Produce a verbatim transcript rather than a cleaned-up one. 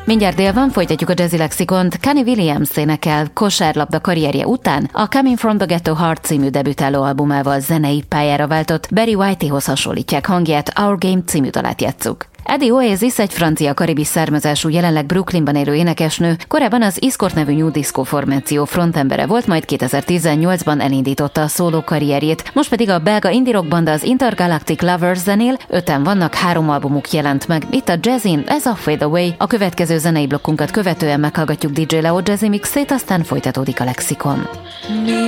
Mindjárt dél van, folytatjuk a Jazzy Lexikont. Kanye Williams énekel kosárlabda karrierje után a Coming from the Ghetto Heart című debütáló albumával zenei pályára váltott. Barry Whiteyhoz hasonlítják hangját, Our Game című dalát játsszuk. Eddie Oasis egy francia-karibi származású, jelenleg Brooklynban élő énekesnő, korábban az Escort nevű new disco formáció frontembere volt, majd kétezer-tizennyolcban elindította a szóló karrierjét, most pedig a belga indie rock banda az Intergalactic Lovers zenél, öten vannak, három albumuk jelent meg. Itt a Jazzin, ez a Fade Away. A következő zenei blokkunkat követően meghallgatjuk dé dzsé Leo Jazzy mixét, aztán folytatódik a Lexikon.